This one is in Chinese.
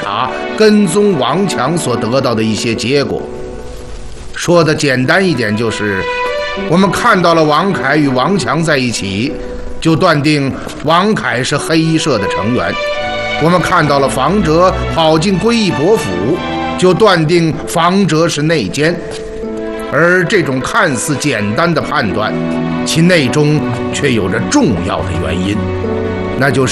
查、跟踪王强所得到的一些结果。说的简单一点，就是我们看到了王凯与王强在一起，就断定王凯是黑衣社的成员；我们看到了房哲跑进归义伯府，就断定房哲是内奸。而这种看似简单的判断，其内中却有着重要的原因，那就是